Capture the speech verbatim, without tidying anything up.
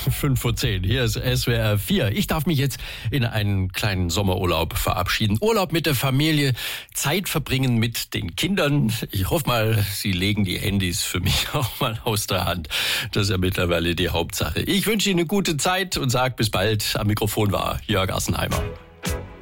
fünf vor zehn. Hier ist S W R vier. Ich darf mich jetzt in einen kleinen Sommerurlaub verabschieden. Urlaub mit der Familie, Zeit verbringen mit den Kindern. Ich hoffe mal, Sie legen die Handys für mich auch mal aus der Hand. Das ist ja mittlerweile die Hauptsache. Ich wünsche Ihnen eine gute Zeit und sage bis bald. Am Mikrofon war Jörg Assenheimer.